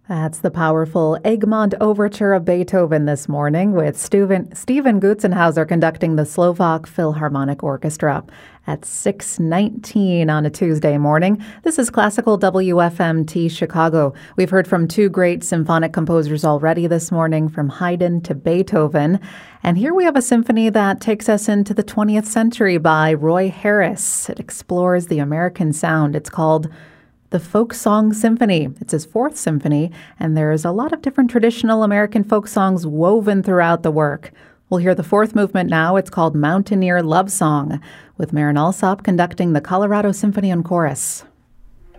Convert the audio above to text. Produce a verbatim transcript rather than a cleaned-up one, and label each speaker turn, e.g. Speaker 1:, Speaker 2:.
Speaker 1: That's the powerful Egmont Overture of Beethoven this morning with Steven, Steven Gutzenhauser conducting the Slovak Philharmonic Orchestra at six nineteen on a Tuesday morning. This is Classical W F M T Chicago. We've heard from two great symphonic composers already this morning, from Haydn to Beethoven. And here we have a symphony that takes us into the twentieth century by Roy Harris. It explores the American sound. It's called The Folk Song Symphony. It's his fourth symphony, and there's a lot of different traditional American folk songs woven throughout the work. We'll hear the fourth movement now. It's called Mountaineer Love Song, with Marin Alsop conducting the Colorado Symphony and Chorus.